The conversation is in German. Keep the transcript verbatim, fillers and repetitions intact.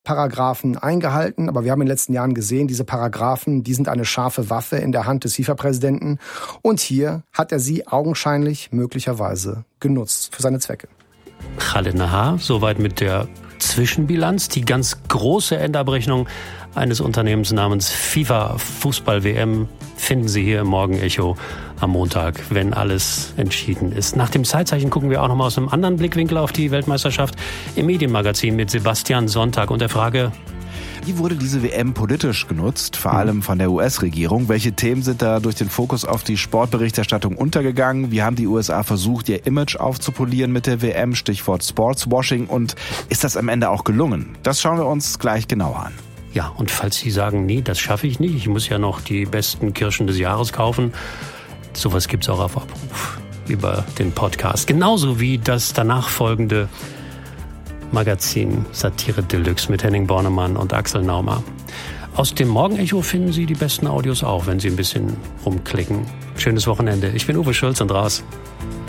Paragraphen eingehalten. Aber wir haben in den letzten Jahren gesehen, diese Paragraphen, die sind eine scharfe Waffe in der Hand des FIFA-Präsidenten. Und hier hat er sie augenscheinlich möglicherweise genutzt für seine Zwecke. Khaled Nahar, soweit mit der Zwischenbilanz. Die ganz große Endabrechnung eines Unternehmens namens FIFA Fußball-W M finden Sie hier im Morgenecho am Montag, wenn alles entschieden ist. Nach dem Zeitzeichen gucken wir auch noch mal aus einem anderen Blickwinkel auf die Weltmeisterschaft im Medienmagazin mit Sebastian Sonntag und der Frage: Wie wurde diese W M politisch genutzt, vor allem von der U S-Regierung? Welche Themen sind da durch den Fokus auf die Sportberichterstattung untergegangen? Wie haben die U S A versucht, ihr Image aufzupolieren mit der W M? Stichwort Sportswashing. Und ist das am Ende auch gelungen? Das schauen wir uns gleich genauer an. Ja, und falls Sie sagen, nee, das schaffe ich nicht, ich muss ja noch die besten Kirschen des Jahres kaufen, sowas gibt's auch auf Abruf über den Podcast. Genauso wie das danach folgende Magazin Satire Deluxe mit Henning Bornemann und Axel Naumer. Aus dem Morgenecho finden Sie die besten Audios auch, wenn Sie ein bisschen rumklicken. Schönes Wochenende. Ich bin Uwe Schulz und raus.